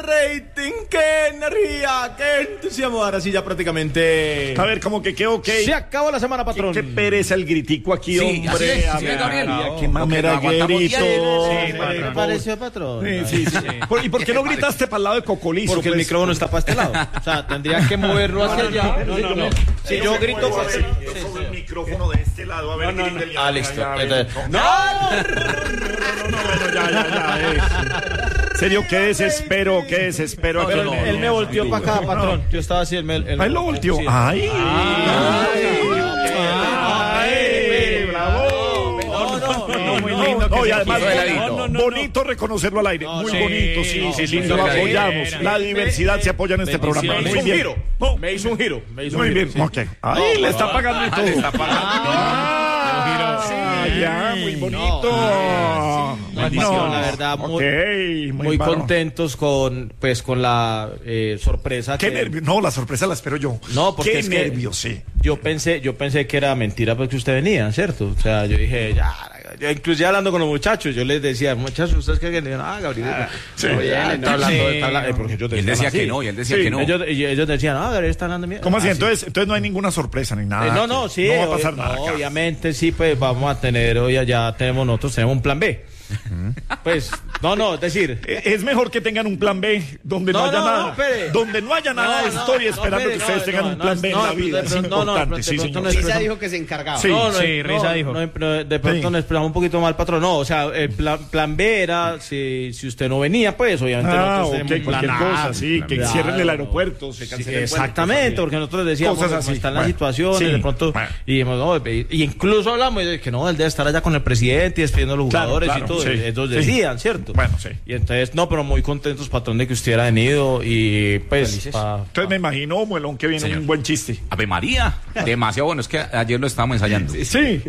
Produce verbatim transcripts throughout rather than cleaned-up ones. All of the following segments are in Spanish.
rating, qué energía, qué entusiasmo. Ahora sí, ya prácticamente. A ver, como que qué ok. Se acabó la semana, patrón. Qué, qué pereza el gritico aquí, sí, hombre. Sí, a sí, ver, Gabriel. no, qué mamera grito. Sí, ¿qué pareció, patrón? Sí, sí, sí. ¿Y por qué no gritaste para el lado de Cocolizo? Porque pues? El micrófono está para este lado. O sea, tendría que moverlo hacia allá. No, no, no. Si yo grito para hacer el micrófono de este lado. A ver, no, no, no. Ah, listo. Ya, ya, Entonces, no, no, no, no, bueno, ya, ya, ya. En serio, qué desespero, qué desespero. No, pero no, él, él me volteó para acá, patrón. Yo estaba así, él me. Él, Ahí lo volteó. Sí. Ay. Ay, bravo. No, no, no, muy lindo. No, y además, no, no, bonito reconocerlo al aire. Muy sí, bonito, sí, no, sí, sí, lindo, sí, lo sí, apoyamos. sí, La sí, diversidad sí, se apoya en este programa. Me hizo Muy un bien. giro. No. Me hizo un giro. Me hizo Muy un bien, giro, ok. Ahí le está pagando y todo. Le está pagando. Ah, sí, ya, muy bonito. Bendición, la verdad, muy, okay, muy, muy baro. contentos con, pues, con la eh, sorpresa. Qué que... nervios. No, la sorpresa la espero yo. No, porque qué es que nervios, sí. Yo pensé, yo pensé que era mentira porque usted venía, ¿cierto? O sea, yo dije, ya, yo inclusive hablando con los muchachos, yo les decía, muchachos, ¿ustedes qué creen? Ah, Gabriel, ah, sí. no, ya, está hablando, Sí. está hablando, eh, porque yo Y él decía que no, y él decía Sí. que no. Ellos, y ellos decían, ah, Gabriel está hablando mierda. ¿Cómo así? Ah, Entonces, sí. entonces no hay ninguna sorpresa ni nada. Eh, no, no, sí. No va a pasar obvio, nada. no, acá. obviamente, sí, pues vamos a tener, hoy ya tenemos nosotros, tenemos un plan B. Pues, no, no, es decir. Es mejor que tengan un plan B donde no, No, haya no, nada. no, espere. Donde no haya nada, No, estoy no, esperando no, que ustedes no, tengan no, un plan no, B no, en la de vida. pronto- Es no, no, importante, de sí, pronto señor. no es- Risa dijo que se encargaba. Sí. No, no, sí, no, Risa dijo. no, no, de pronto Sí. nos expresamos un poquito mal, patrón. No, o sea, el plan, plan B era si, si usted no venía, pues obviamente Ah, nosotros ok, tenemos un plan cualquier A. cosa, sí, que Claro. cierren el aeropuerto, se Sí, cancele el vuelo, exactamente, cosas porque nosotros decíamos Cosas cómo así. están Bueno, las situaciones, sí, de pronto, bueno. y, dijimos, no, y, y incluso hablamos de que no, él debe estar allá con el presidente y despidiendo a los Claro, jugadores claro, y todo, sí, ellos sí. decían, ¿cierto? Bueno, sí. Y entonces, no, pero muy contentos, patrón, de que usted hubiera venido y pues... pa- Entonces me imagino, Muelón, que viene Señor. un buen chiste. Ave María. Demasiado bueno. Es que ayer lo estábamos ensayando. Sí. sí, sí,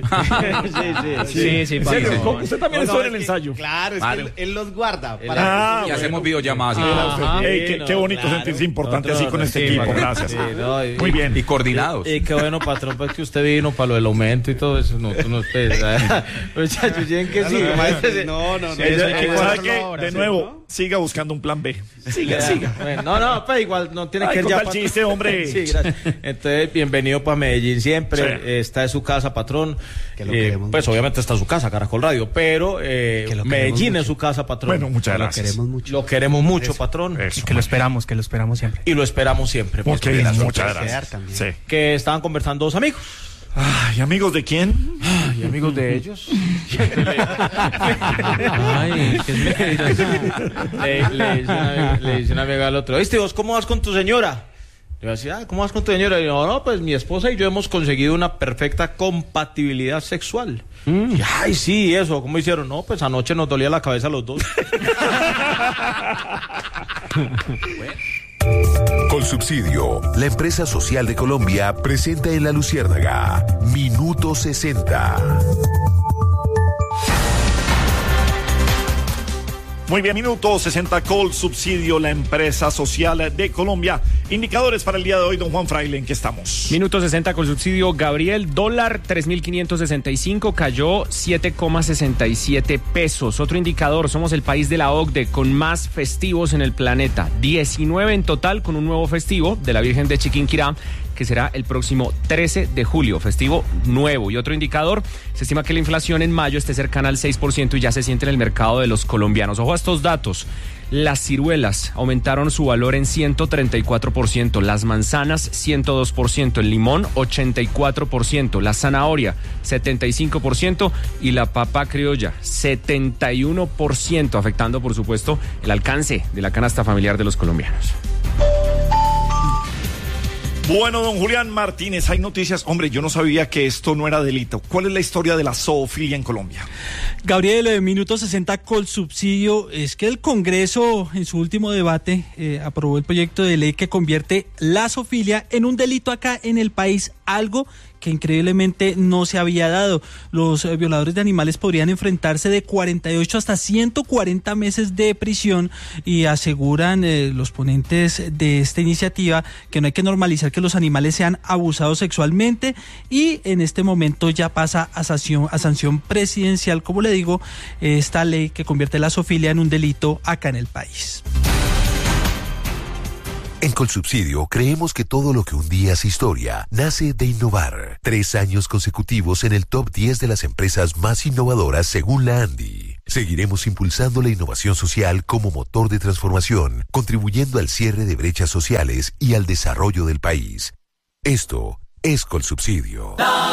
Sí, sí, ¿En serio? patrón. ¿Cómo? Usted también No, estuvo no, en el es que- ensayo. Claro, es Claro. que él, él los guarda. Él- Para... Y hacemos videollamadas. Ah, Ajá. ey, qué, no, qué bonito claro. sentirse importante Nosotros así con no, este sí, equipo. patrón. Gracias. Sí, no, y- Muy bien. Y coordinados. Y qué bueno, patrón, pues que usted vino para lo del aumento y todo eso. No, no, pues, muchachos, tienen que sí. No, no, no. Sí, Eso hay hay que que- ¿sabe cuadrarlo qué? ahora, De sí, nuevo, siga buscando un plan B. Siga, siga. Bueno, no, no, pues igual no tiene Ay, que ir ya. conta el patrón. chiste, hombre. Sí, gracias. Entonces, bienvenido para Medellín siempre. Sí. Eh, Esta es su casa, patrón. Que lo Eh, queremos pues mucho. obviamente está su casa, Caracol Radio, pero eh, Que lo queremos Medellín mucho. es su casa, patrón. Bueno, muchas Lo gracias. queremos mucho. Lo queremos mucho, patrón. Eso. Y que lo esperamos, que lo esperamos siempre. Y lo esperamos siempre. pues, Ok, porque la muchas sorpresa- gracias. también. Sí. Que estaban conversando dos amigos. Ay, amigos de quién? Y amigos de ellos. Ay, qué le, le dice una, le dice una amiga al otro, ¿viste vos cómo vas con tu señora? Le decía, ah, ¿cómo vas con tu señora? Y yo, no, pues mi esposa y yo hemos conseguido una perfecta compatibilidad sexual. Y, ay, sí, eso, ¿cómo hicieron? No, pues anoche nos dolía la cabeza a los dos. Colsubsidio, la empresa social de Colombia, presenta en La Luciérnaga Minuto sesenta. Muy bien, minuto sesenta, Colsubsidio, la empresa social de Colombia. Indicadores para el día de hoy, don Juan Fraile, ¿en qué estamos? Minuto sesenta con subsidio. Gabriel, dólar tres mil quinientos sesenta y cinco, cayó siete coma sesenta y siete pesos. Otro indicador, somos el país de la O C D E con más festivos en el planeta. diecinueve en total, con un nuevo festivo de la Virgen de Chiquinquirá, que será el próximo trece de julio, festivo nuevo. Y otro indicador, se estima que la inflación en mayo esté cercana al seis por ciento y ya se siente en el mercado de los colombianos. Ojo a estos datos. Las ciruelas aumentaron su valor en ciento treinta y cuatro por ciento, las manzanas ciento dos por ciento, el limón ochenta y cuatro por ciento, la zanahoria setenta y cinco por ciento y la papa criolla setenta y uno por ciento, afectando por supuesto el alcance de la canasta familiar de los colombianos. Bueno, don Julián Martínez, hay noticias. Hombre, yo no sabía que esto no era delito. ¿Cuál es la historia de la zoofilia en Colombia? Gabriel, eh, minuto sesenta con subsidio. Es que el Congreso en su último debate eh, aprobó el proyecto de ley que convierte la zoofilia en un delito acá en el país, algo que increíblemente no se había dado. Los eh, violadores de animales podrían enfrentarse de cuarenta y ocho hasta ciento cuarenta meses de prisión y aseguran eh, los ponentes de esta iniciativa que no hay que normalizar que los animales sean abusados sexualmente y en este momento ya pasa a sanción, a sanción presidencial, como le digo, esta ley que convierte la zoofilia en un delito acá en el país. En Colsubsidio creemos que todo lo que un día es historia nace de innovar. Tres años consecutivos en el top diez de las empresas más innovadoras según la ANDI. Seguiremos impulsando la innovación social como motor de transformación, contribuyendo al cierre de brechas sociales y al desarrollo del país. Esto es Colsubsidio.